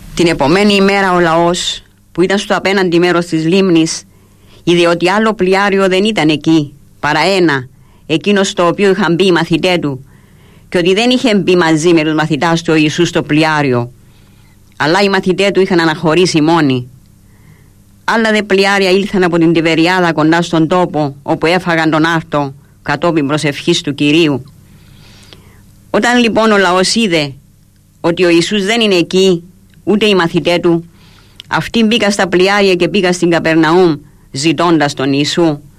Την επομένη ημέρα ο λαός που ήταν στο απέναντι μέρος της λίμνης είδε ότι άλλο πλοιάριο δεν ήταν εκεί παρά ένα, εκείνο στο οποίο είχαν μπει οι μαθητές του, και ότι δεν είχε μπει μαζί με τους μαθητάς του ο Ιησούς στο πλοιάριο, αλλά οι μαθητές του είχαν αναχωρήσει μόνοι. Άλλα δε πλοιάρια ήλθαν από την Τιβεριάδα κοντά στον τόπο όπου έφαγαν τον άρτο κατόπιν προσευχής του Κυρίου. Όταν λοιπόν ο λαός είδε ότι ο Ιησούς δεν είναι εκεί, ούτε οι μαθητές του, αυτοί μπήκαν στα πλοιάρια και πήγαν στην Καπερναούμ ζητώντας τον Ιησού.